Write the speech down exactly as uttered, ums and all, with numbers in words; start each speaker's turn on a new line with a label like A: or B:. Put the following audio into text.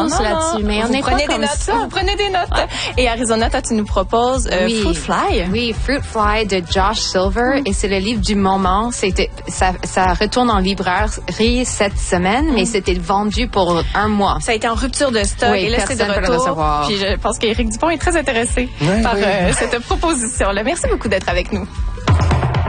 A: non, là-dessus, mais on n'est pas comme
B: notes,
A: ça.
B: Vous prenez des notes. Ouais. Et Arizona, toi, tu nous proposes euh,
A: oui.
B: Fruit Fly.
A: Oui, Fruit Fly de Josh Silver. Mm. Et c'est le livre du moment. C'était, ça, ça retourne en librairie cette semaine, mm. mais c'était vendu pour un mois.
B: Ça a été en rupture de stock.
A: Oui,
B: et là, c'est de retour. Puis je pense qu'Éric Dupont est très intéressé oui, par oui. Euh, cette proposition-là. Merci beaucoup d'être avec nous.